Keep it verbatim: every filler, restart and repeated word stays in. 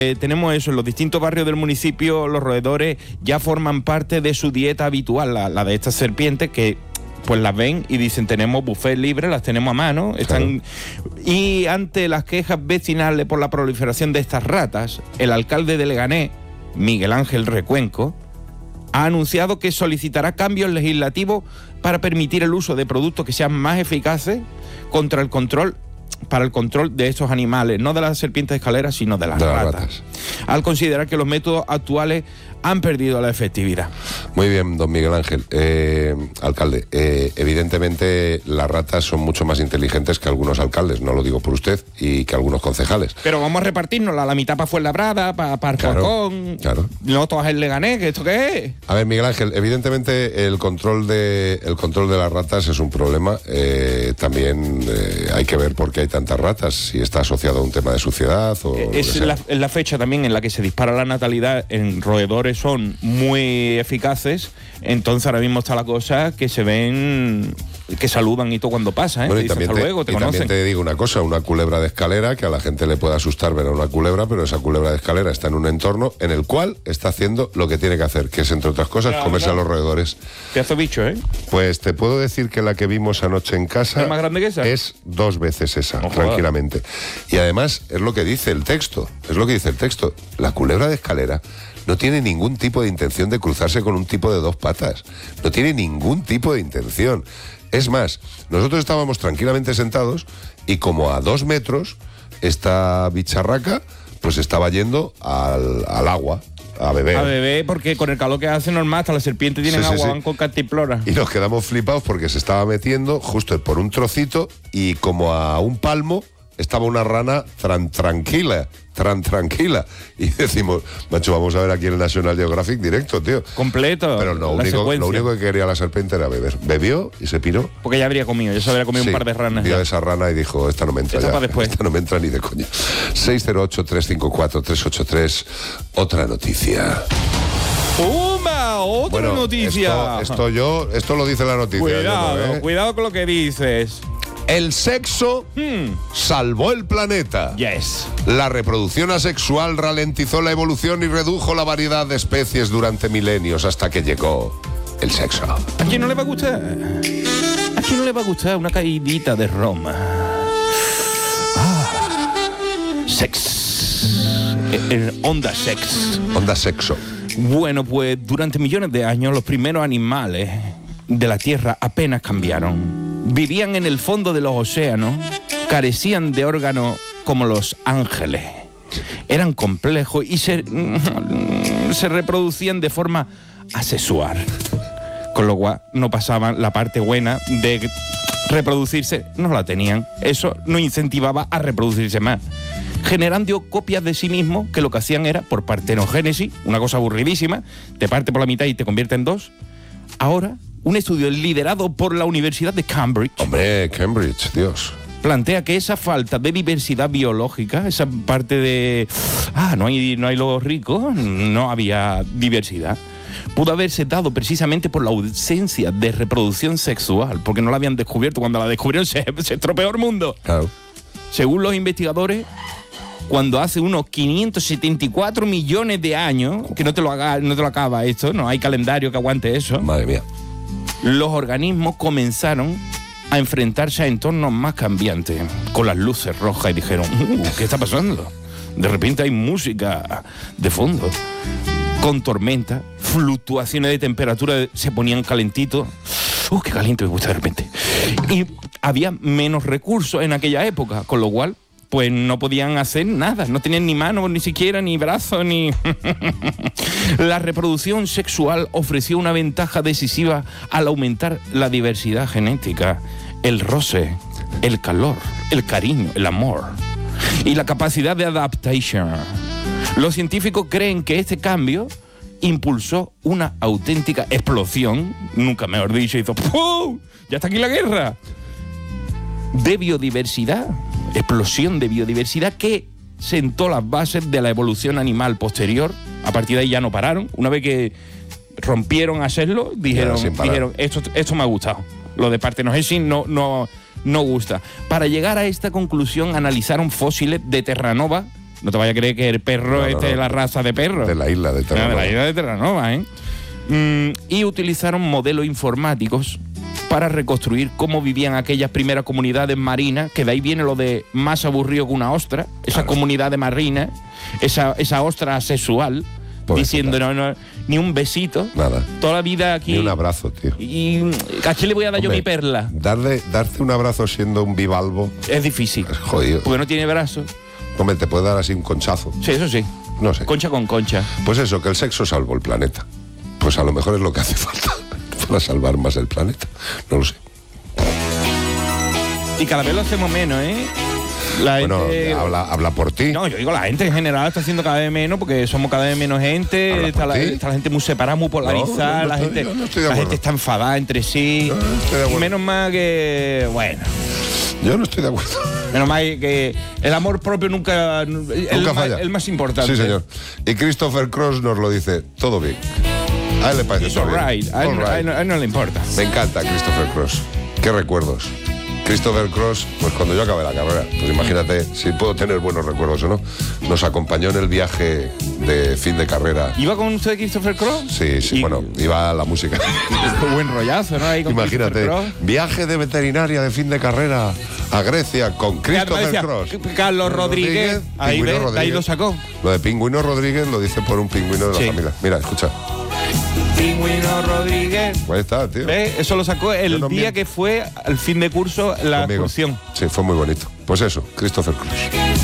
Eh, tenemos eso, en los distintos barrios del municipio los roedores ya forman parte de su dieta habitual, la, la de estas serpientes que pues las ven y dicen tenemos buffet libre, las tenemos a mano, están claro. Y ante las quejas vecinales por la proliferación de estas ratas, el alcalde de Leganés, Miguel Ángel Recuenco, ha anunciado que solicitará cambios legislativos para permitir el uso de productos que sean más eficaces contra el control para el control de estos animales, no de las serpientes escaleras, sino de las, de las ratas. ratas. Al considerar que los métodos actuales han perdido la efectividad. Muy bien, don Miguel Ángel. Eh, alcalde, eh, evidentemente las ratas son mucho más inteligentes que algunos alcaldes, no lo digo por usted, y que algunos concejales. Pero vamos a repartirnos la mitad para Fuenlabrada, para pa Alcorcón, claro, claro. No todas en Leganés, ¿que esto qué es? A ver, Miguel Ángel, evidentemente el control de, el control de las ratas es un problema. Eh, también eh, hay que ver por qué hay tantas ratas, si está asociado a un tema de suciedad o... Es la, es la fecha también en la que se dispara la natalidad en roedores, son muy eficaces, entonces ahora mismo está la cosa que se ven, que saludan y todo cuando pasa, ¿eh? Bueno, y te también, hasta te, luego, te y conocen. también te digo una cosa, una culebra de escalera, que a la gente le puede asustar ver a una culebra, pero esa culebra de escalera está en un entorno en el cual está haciendo lo que tiene que hacer, que es, entre otras cosas, claro, comerse claro. a los roedores. Pedazo bicho, ¿eh? Pues te puedo decir que la que vimos anoche en casa... ¿Es más grande que esa? Es dos veces esa, no tranquilamente. Y además, es lo que dice el texto, es lo que dice el texto. La culebra de escalera no tiene ningún tipo de intención de cruzarse con un tipo de dos patas. No tiene ningún tipo de intención. Es más, nosotros estábamos tranquilamente sentados y como a dos metros, esta bicharraca pues estaba yendo al, al agua. A beber. A beber, porque con el calor que hace normal, hasta las serpientes tienen sí, agua, sí, sí. van con cantimplora. Y nos quedamos flipados porque se estaba metiendo justo por un trocito y como a un palmo estaba una rana tran tranquila, tran tranquila. Y decimos, macho, vamos a ver aquí en el National Geographic directo, tío. Completo. Pero lo único, lo único que quería la serpiente era beber. Bebió y se piró. Porque ya habría comido, ya se habría comido sí, un par de ranas. Vio esa rana y dijo, esta no me entra esta ya. Después. Esta no me entra ni de coña. seis cero ocho, tres cinco cuatro, tres ocho tres. Otra noticia. ¡Pumba! ¡Otra bueno, noticia! Esto, esto yo, esto lo dice la noticia. Cuidado, no, ¿eh? cuidado con lo que dices. El sexo hmm. salvó el planeta. Yes. La reproducción asexual ralentizó la evolución y redujo la variedad de especies durante milenios hasta que llegó el sexo. ¿A quién no le va a gustar? ¿A quién no le va a gustar una caidita de Roma? Ah. Sex. En onda sex. Onda sexo. Bueno, pues durante millones de años los primeros animales de la Tierra apenas cambiaron. Vivían en el fondo de los océanos, carecían de órganos como los ángeles. Eran complejos y se, se reproducían de forma asexual. Con lo cual no pasaban la parte buena de reproducirse, no la tenían. Eso no incentivaba a reproducirse más. Generando copias de sí mismos, que lo que hacían era, por partenogénesis, una cosa aburridísima, te parte por la mitad y te convierte en dos. Ahora, un estudio liderado por la Universidad de Cambridge. Hombre, Cambridge, Dios. Plantea que esa falta de diversidad biológica, esa parte de... Ah, no hay, no hay los ricos, no había diversidad, pudo haberse dado precisamente por la ausencia de reproducción sexual, porque no la habían descubierto. Cuando la descubrieron se, se estropeó el mundo. Claro. Según los investigadores, cuando hace unos quinientos setenta y cuatro millones de años, que no te lo haga, no te lo acaba esto, no hay calendario que aguante eso. Madre mía. Los organismos comenzaron a enfrentarse a entornos más cambiantes, con las luces rojas, y dijeron, uh, ¿qué está pasando? De repente hay música de fondo, con tormenta, fluctuaciones de temperatura, se ponían calentitos. ¡Uh, qué caliente me gusta de repente! Y había menos recursos en aquella época, con lo cual pues no podían hacer nada, no tenían ni manos, ni siquiera, ni brazos, ni... La reproducción sexual ofreció una ventaja decisiva al aumentar la diversidad genética, el roce, el calor, el cariño, el amor y la capacidad de adaptación. Los científicos creen que este cambio impulsó una auténtica explosión, nunca mejor dicho, hizo ¡pum! ¡Ya está aquí la guerra! De biodiversidad, explosión de biodiversidad que sentó las bases de la evolución animal posterior. A partir de ahí ya no pararon. Una vez que rompieron a hacerlo, dijeron, dijeron esto, esto me ha gustado. Lo de partenogénesis no, no, no gusta. Para llegar a esta conclusión analizaron fósiles de Terranova No te vayas a creer que el perro No, no, este no. es la raza de perro. De la isla de No, Terranova. de la isla de Terranova, ¿eh? Mm, y utilizaron modelos informáticos para reconstruir cómo vivían aquellas primeras comunidades marinas, que de ahí viene lo de más aburrido que una ostra, esa Claro. comunidad de marina, esa, esa ostra sexual, Pobrecita. diciendo no, no, ni un besito, Nada. toda la vida aquí. Ni un abrazo, tío. Y ¿a quién le voy a dar yo Hombre, mi perla? Darle, darte un abrazo siendo un bivalvo Es difícil, es jodido. porque no tiene brazos. Hombre, te puede dar así un conchazo. Sí, eso sí. No sé. Concha con concha. Pues eso, que el sexo salvó el planeta. Pues a lo mejor es lo que hace falta para salvar más el planeta. No lo sé. Y cada vez lo hacemos menos, ¿eh? La Bueno, gente... habla, habla por ti. No, yo digo, la gente en general está haciendo cada vez menos porque somos cada vez menos gente, Habla está por la, ti. está la gente muy separada, muy polarizada, No, no la, estoy- gente, yo no estoy de la acuerdo. gente está enfadada entre sí. No, no estoy de acuerdo. Menos mal que, bueno, Yo no estoy de acuerdo. menos mal que el amor propio nunca, el, Nunca más, falla. el más importante. Sí, señor. Y Christopher Cross nos lo dice, todo bien. A él le parece It's todo all bien. right. A él, All no- a él right. no- a él no le importa. Me encanta Christopher Cross. Qué recuerdos. Christopher Cross, pues cuando yo acabé la carrera, pues imagínate si puedo tener buenos recuerdos o no. Nos acompañó en el viaje de fin de carrera. ¿Iba con usted Christopher Cross? Sí, sí, Y- bueno, iba la música. Qué buen rollazo, ¿no? Ahí con Imagínate, Christopher Cross. viaje de veterinaria de fin de carrera a Grecia con Ya, Christopher decía, Cross. Carlos Rodríguez, ahí Pingüino ve, de ahí Rodríguez. lo sacó. Lo de Pingüino Rodríguez lo dice por un pingüino de la Sí. familia. Mira, escucha. Pingüino Rodríguez. Pues ahí está, tío. ¿Ves? Eso lo sacó el Yo no día miento. que fue al fin de curso la Conmigo. excursión. Sí, fue muy bonito. Pues eso, Christopher Cross.